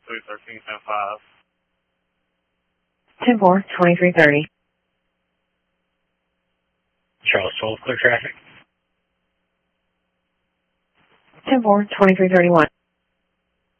313.5. 10-4, 2330. Charles 12, clear traffic. 10-4, 2331.